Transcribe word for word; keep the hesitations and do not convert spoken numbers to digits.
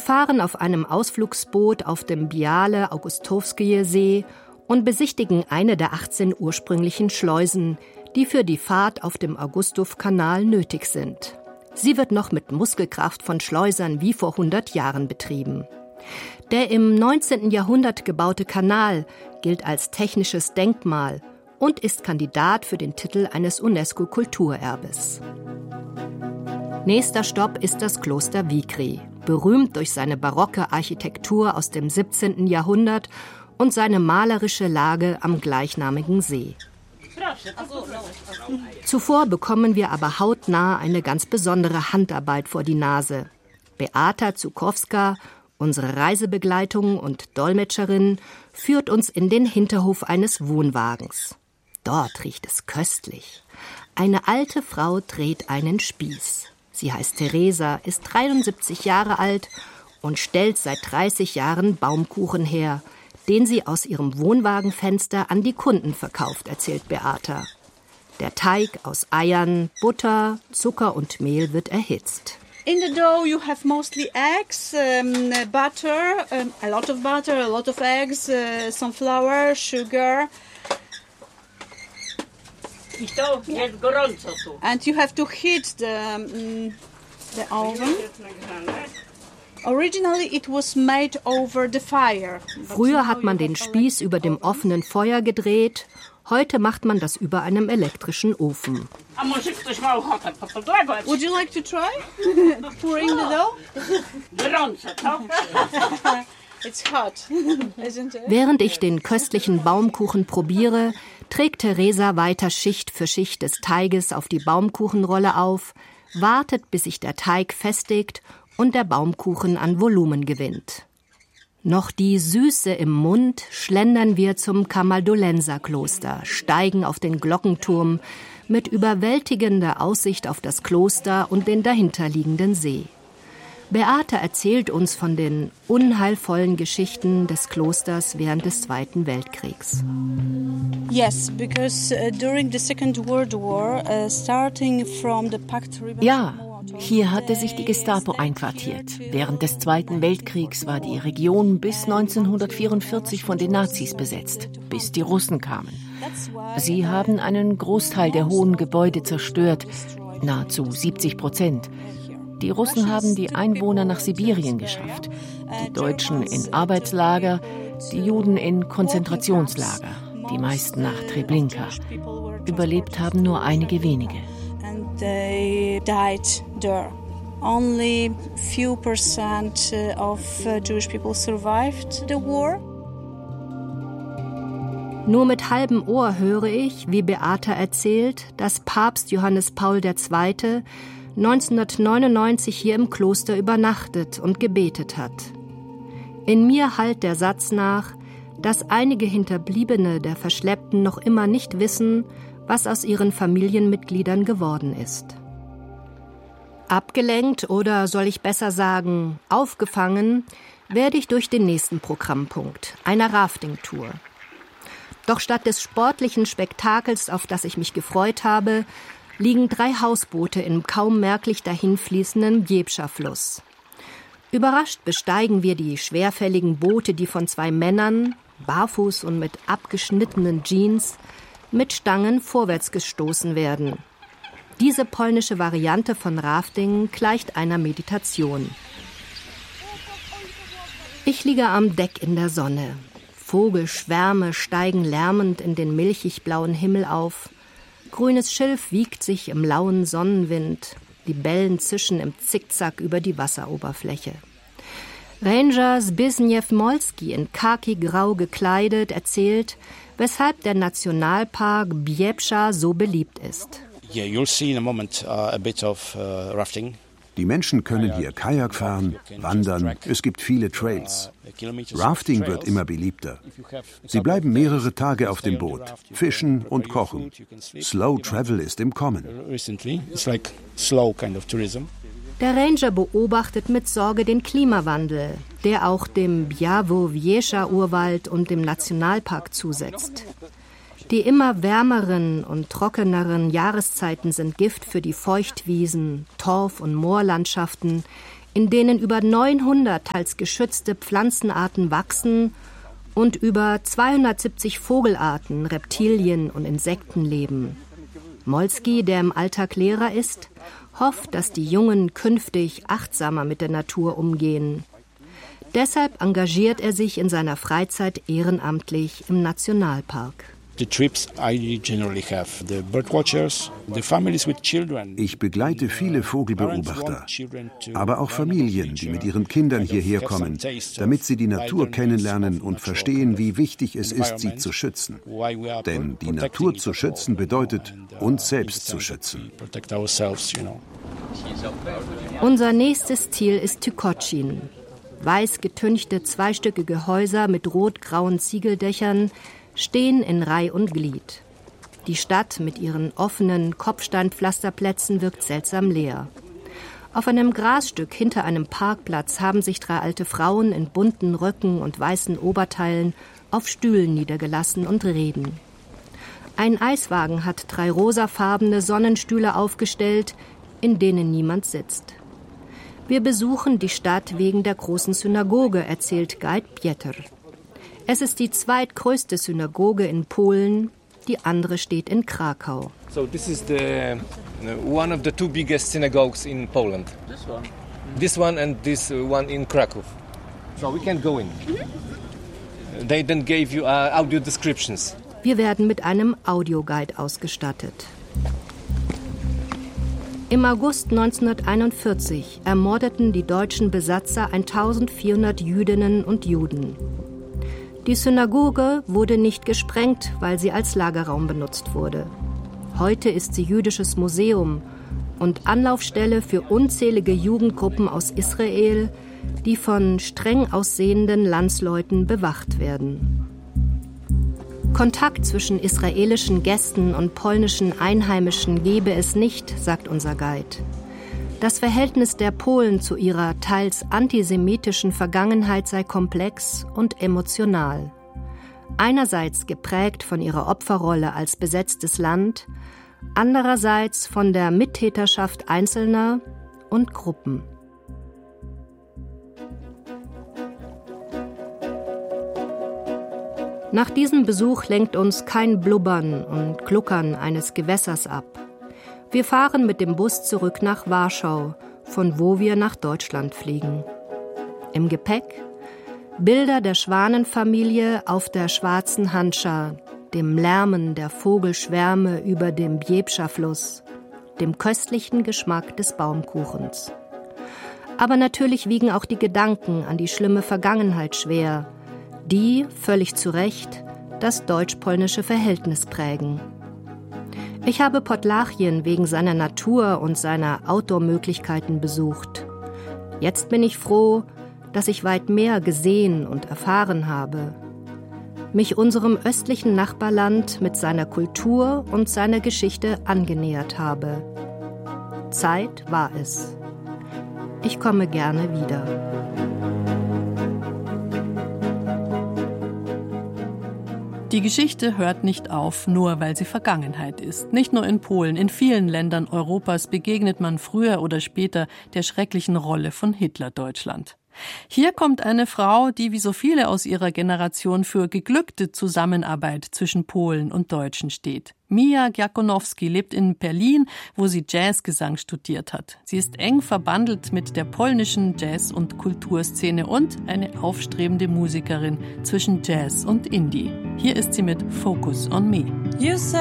fahren auf einem Ausflugsboot auf dem Biale-Augustowskije-See und besichtigen eine der achtzehn ursprünglichen Schleusen, die für die Fahrt auf dem Augustow-Kanal nötig sind. Sie wird noch mit Muskelkraft von Schleusern wie vor hundert Jahren betrieben. Der im neunzehnten Jahrhundert gebaute Kanal gilt als technisches Denkmal und ist Kandidat für den Titel eines UNESCO-Kulturerbes. Nächster Stopp ist das Kloster Vikri, berühmt durch seine barocke Architektur aus dem siebzehnten Jahrhundert und seine malerische Lage am gleichnamigen See. Zuvor bekommen wir aber hautnah eine ganz besondere Handarbeit vor die Nase. Beata Zukowska, unsere Reisebegleitung und Dolmetscherin, führt uns in den Hinterhof eines Wohnwagens. Dort riecht es köstlich. Eine alte Frau dreht einen Spieß. Sie heißt Theresa, ist dreiundsiebzig Jahre alt und stellt seit dreißig Jahren Baumkuchen her, den sie aus ihrem Wohnwagenfenster an die Kunden verkauft, erzählt Beata. Der Teig aus Eiern, Butter, Zucker und Mehl wird erhitzt. In the dough you have mostly eggs, um, butter, um, a lot of butter, a lot of eggs, uh, some flour, sugar. And you have to heat the, um, the oven. Originally it was made over the fire. Früher hat man den Spieß über dem offenen Feuer gedreht. Heute macht man das über einem elektrischen Ofen. Would you like to try pouring the dough? It's hot, isn't it? Während ich den köstlichen Baumkuchen probiere, trägt Theresa weiter Schicht für Schicht des Teiges auf die Baumkuchenrolle auf, wartet, bis sich der Teig festigt und der Baumkuchen an Volumen gewinnt. Noch die Süße im Mund schlendern wir zum Camaldolenser-Kloster, steigen auf den Glockenturm mit überwältigender Aussicht auf das Kloster und den dahinterliegenden See. Beata erzählt uns von den unheilvollen Geschichten des Klosters während des Zweiten Weltkriegs. Yes, because uh, during the Second World War, uh, starting from the Pact River. Ja, hier hatte sich die Gestapo einquartiert. Während des Zweiten Weltkriegs war die Region bis neunzehnhundertvierundvierzig von den Nazis besetzt, bis die Russen kamen. Sie haben einen Großteil der hohen Gebäude zerstört, nahezu siebzig Prozent. Die Russen haben die Einwohner nach Sibirien geschafft, die Deutschen in Arbeitslager, die Juden in Konzentrationslager, die meisten nach Treblinka. Überlebt haben nur einige wenige. And they died there. Only few percent of Jewish people survived the war. Nur mit halbem Ohr höre ich, wie Beata erzählt, dass Papst Johannes Paul der Zweite neunzehnhundertneunundneunzig hier im Kloster übernachtet und gebetet hat. In mir hallt der Satz nach, dass einige Hinterbliebene der Verschleppten noch immer nicht wissen, was aus ihren Familienmitgliedern geworden ist. Abgelenkt oder soll ich besser sagen, aufgefangen, werde ich durch den nächsten Programmpunkt, einer Rafting-Tour. Doch statt des sportlichen Spektakels, auf das ich mich gefreut habe, liegen drei Hausboote im kaum merklich dahinfließenden Djebscha-Fluss. Überrascht besteigen wir die schwerfälligen Boote, die von zwei Männern, barfuß und mit abgeschnittenen Jeans, mit Stangen vorwärts gestoßen werden. Diese polnische Variante von Rafting gleicht einer Meditation. Ich liege am Deck in der Sonne. Vogelschwärme steigen lärmend in den milchig blauen Himmel auf. Grünes Schilf wiegt sich im lauen Sonnenwind. Libellen zischen im Zickzack über die Wasseroberfläche. Ranger Zbigniew Molski, in khaki-grau gekleidet, erzählt, weshalb der Nationalpark Djebscha so beliebt ist. Yeah, you'll see in a moment uh, a bit of uh, rafting. Die Menschen können hier Kajak fahren, wandern, es gibt viele Trails. Rafting wird immer beliebter. Sie bleiben mehrere Tage auf dem Boot, fischen und kochen. Slow Travel ist im Kommen. Der Ranger beobachtet mit Sorge den Klimawandel, der auch dem Białowieża-Urwald und dem Nationalpark zusetzt. Die immer wärmeren und trockeneren Jahreszeiten sind Gift für die Feuchtwiesen, Torf- und Moorlandschaften, in denen über neunhundert teils geschützte Pflanzenarten wachsen und über zweihundertsiebzig Vogelarten, Reptilien und Insekten leben. Molski, der im Alltag Lehrer ist, hofft, dass die Jungen künftig achtsamer mit der Natur umgehen. Deshalb engagiert er sich in seiner Freizeit ehrenamtlich im Nationalpark. Ich begleite viele Vogelbeobachter, aber auch Familien, die mit ihren Kindern hierher kommen, damit sie die Natur kennenlernen und verstehen, wie wichtig es ist, sie zu schützen. Denn die Natur zu schützen bedeutet, uns selbst zu schützen. Unser nächstes Ziel ist Tykotschin. Weiß getünchte zweistöckige Häuser mit rot-grauen Ziegeldächern stehen in Reih und Glied. Die Stadt mit ihren offenen Kopfsteinpflasterplätzen wirkt seltsam leer. Auf einem Grasstück hinter einem Parkplatz haben sich drei alte Frauen in bunten Röcken und weißen Oberteilen auf Stühlen niedergelassen und reden. Ein Eiswagen hat drei rosafarbene Sonnenstühle aufgestellt, in denen niemand sitzt. Wir besuchen die Stadt wegen der großen Synagoge, erzählt Guide Pieter. Es ist die zweitgrößte Synagoge in Polen, die andere steht in Krakau. So this is the one of the two biggest synagogues in Poland. This one. This one and this one in Kraków. So we can go in. They then gave you uh, audio descriptions. Wir werden mit einem Audioguide ausgestattet. Im August neunzehnhunderteinundvierzig ermordeten die deutschen Besatzer eintausendvierhundert Jüdinnen und Juden. Die Synagoge wurde nicht gesprengt, weil sie als Lagerraum benutzt wurde. Heute ist sie jüdisches Museum und Anlaufstelle für unzählige Jugendgruppen aus Israel, die von streng aussehenden Landsleuten bewacht werden. Kontakt zwischen israelischen Gästen und polnischen Einheimischen gebe es nicht, sagt unser Guide. Das Verhältnis der Polen zu ihrer teils antisemitischen Vergangenheit sei komplex und emotional. Einerseits geprägt von ihrer Opferrolle als besetztes Land, andererseits von der Mittäterschaft Einzelner und Gruppen. Nach diesem Besuch lenkt uns kein Blubbern und Gluckern eines Gewässers ab. Wir fahren mit dem Bus zurück nach Warschau, von wo wir nach Deutschland fliegen. Im Gepäck Bilder der Schwanenfamilie auf der Schwarzen Handscha, dem Lärmen der Vogelschwärme über dem Bjebscha-Fluss, dem köstlichen Geschmack des Baumkuchens. Aber natürlich wiegen auch die Gedanken an die schlimme Vergangenheit schwer, die, völlig zu Recht, das deutsch-polnische Verhältnis prägen. Ich habe Podlachien wegen seiner Natur und seiner Outdoor-Möglichkeiten besucht. Jetzt bin ich froh, dass ich weit mehr gesehen und erfahren habe. Mich unserem östlichen Nachbarland mit seiner Kultur und seiner Geschichte angenähert habe. Zeit war es. Ich komme gerne wieder. Die Geschichte hört nicht auf, nur weil sie Vergangenheit ist. Nicht nur in Polen, in vielen Ländern Europas begegnet man früher oder später der schrecklichen Rolle von Hitlerdeutschland. Hier kommt eine Frau, die wie so viele aus ihrer Generation für geglückte Zusammenarbeit zwischen Polen und Deutschen steht. Mija Giakonowski lebt in Berlin, wo sie Jazzgesang studiert hat. Sie ist eng verbandelt mit der polnischen Jazz- und Kulturszene und eine aufstrebende Musikerin zwischen Jazz und Indie. Hier ist sie mit Focus on Me. You say